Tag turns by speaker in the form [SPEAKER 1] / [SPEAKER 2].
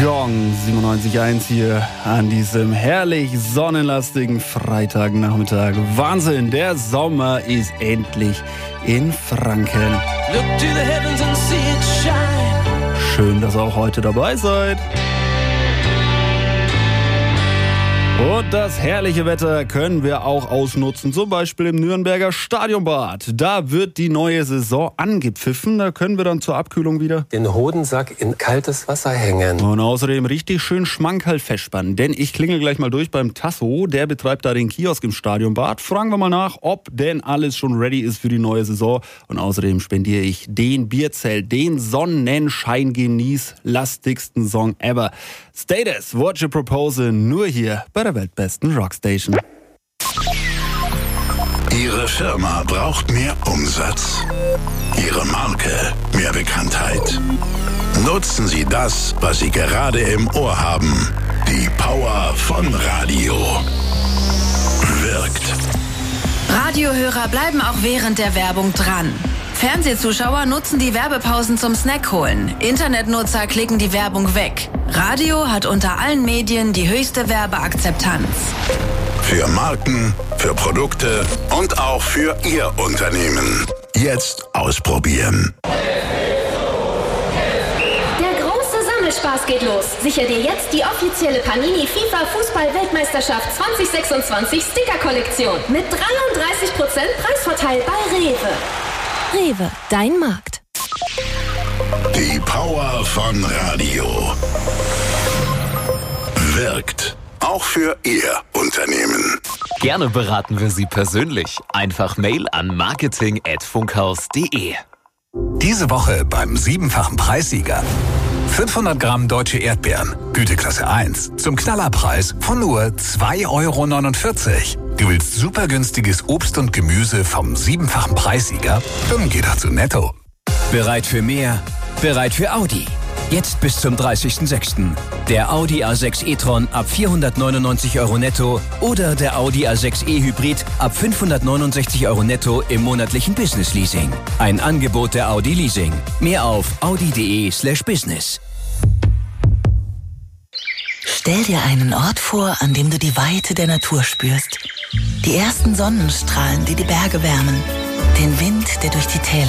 [SPEAKER 1] Gong 97.1 hier an diesem herrlich sonnenlastigen Freitagnachmittag. Wahnsinn, der Sommer ist endlich in Franken.
[SPEAKER 2] Look to the heavens and see it shine.
[SPEAKER 1] Schön, dass ihr auch heute dabei seid. Und das herrliche Wetter können wir auch ausnutzen, zum Beispiel im Nürnberger Stadionbad. Da wird die neue Saison angepfiffen, da können wir dann zur Abkühlung wieder
[SPEAKER 3] den Hodensack in kaltes Wasser hängen.
[SPEAKER 1] und außerdem richtig schön Schmankerl festspannen. Denn ich klingel gleich mal durch beim Tasso, der betreibt da den Kiosk im Stadionbad. Fragen wir mal nach, ob denn alles schon ready ist für die neue Saison. Und außerdem spendiere ich den Bierzelt, den Sonnenschein-Genieß-lastigsten Song ever. Status, What You Propose, nur hier bei der weltbesten Rockstation.
[SPEAKER 4] Ihre Firma braucht mehr Umsatz. Ihre Marke mehr Bekanntheit. Nutzen Sie das, was Sie gerade im Ohr haben. Die Power von Radio. Wirkt.
[SPEAKER 5] Radiohörer bleiben auch während der Werbung dran. Fernsehzuschauer nutzen die Werbepausen zum Snack holen. Internetnutzer klicken die Werbung weg. Radio hat unter allen Medien die höchste Werbeakzeptanz.
[SPEAKER 4] Für Marken, für Produkte und auch für Ihr Unternehmen. Jetzt ausprobieren.
[SPEAKER 6] Der große Sammelspaß geht los. Sichere dir jetzt die offizielle Panini FIFA Fußball-Weltmeisterschaft 2026 Sticker-Kollektion mit 33% Preisvorteil bei Rewe.
[SPEAKER 7] Rewe, dein Markt.
[SPEAKER 4] Die Power von Radio. Wirkt. Auch für Ihr Unternehmen.
[SPEAKER 8] Gerne beraten wir Sie persönlich. Einfach Mail an marketing@funkhaus.de.
[SPEAKER 9] Diese Woche beim 7-fachen Preissieger. 500 Gramm deutsche Erdbeeren, Güteklasse 1, zum Knallerpreis von nur 2,49 €. Du willst super günstiges Obst und Gemüse vom 7-fachen Preissieger? Dann geh doch zu Netto.
[SPEAKER 10] Bereit für mehr? Bereit für Audi. Jetzt bis zum 30.06. Der Audi A6 e-tron ab 499 € netto oder der Audi A6 e-Hybrid ab 569 € netto im monatlichen Business-Leasing. Ein Angebot der Audi Leasing. Mehr auf audi.de/business.
[SPEAKER 11] Stell dir einen Ort vor, an dem du die Weite der Natur spürst. Die ersten Sonnenstrahlen, die die Berge wärmen. Den Wind, der durch die Täler